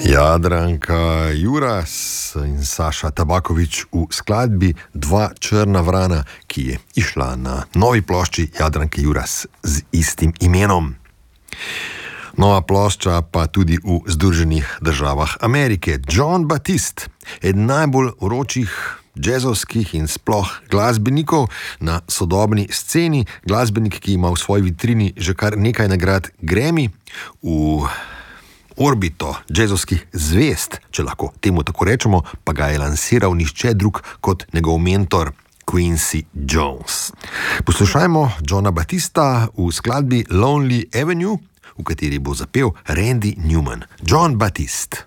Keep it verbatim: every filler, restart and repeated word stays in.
Jadranka Juras in Saša Tabaković v skladbi Dva črna vrana, ki je išla na novi plošči Jadranke Juras z istim imenom. Nova plošča pa tudi v Združenih državah Amerike. Jon Batiste, eden najbolj vročih džezovskih in sploh glasbenikov na sodobni sceni, glasbenik, ki ima v svoji vitrini že kar nekaj nagrad Grammy, v orbito džezovskih zvest, če lahko temu tako rečemo, pa ga je lansiral nihče drug kot njegov mentor Quincy Jones. Poslušajmo Jona Batista v skladbi Lonely Avenue, v kateri bo zapel Randy Newman. Jon Batiste.